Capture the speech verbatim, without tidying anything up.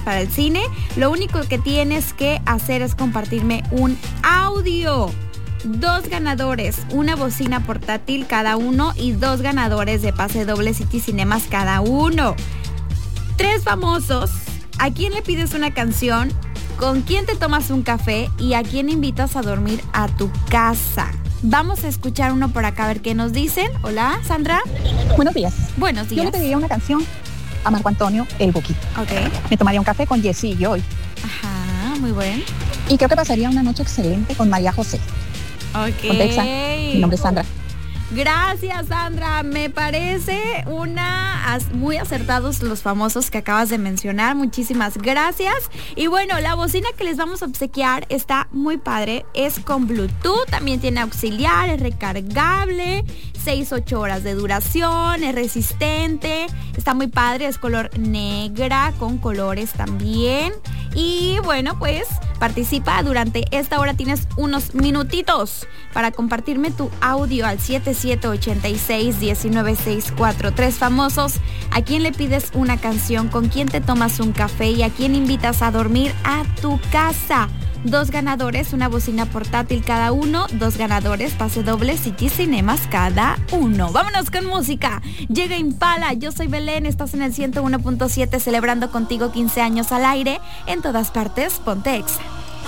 para el cine. Lo único que tienes que hacer es compartirme un audio. Dos ganadores, una bocina portátil cada uno y dos ganadores de pase doble City Cinemas cada uno. Tres famosos. ¿A quién le pides una canción? ¿Con quién te tomas un café? ¿Y a quién invitas a dormir a tu casa? Vamos a escuchar uno por acá a ver qué nos dicen. Hola, Sandra. Buenos días. Buenos días. Yo le pediría una canción a Marco Antonio, El Boquito. Ok. Me tomaría un café con Jessy y Joy. Ajá, muy bien. Y creo que pasaría una noche excelente con María José. Ok. Con Texa. Mi nombre es Sandra. Gracias, Sandra. Me parece una muy acertados los famosos que acabas de mencionar. Muchísimas gracias. Y bueno, la bocina que les vamos a obsequiar está muy padre. Es con Bluetooth, también tiene auxiliar, es recargable, seis a ocho horas de duración, es resistente, está muy padre, es color negra con colores también. Y bueno, pues participa durante esta hora. Tienes unos minutitos para compartirme tu audio al siete siete ocho seis uno nueve seis cuatro. Tres famosos. ¿A quién le pides una canción? ¿Con quién te tomas un café? ¿Y a quién invitas a dormir a tu casa? Dos ganadores, una bocina portátil cada uno. Dos ganadores, pase doble City Cinemas cada uno. Vámonos con música. Llega Impala, yo soy Belén, estás en el ciento uno punto siete celebrando contigo quince años al aire. En todas partes, ponte Exa.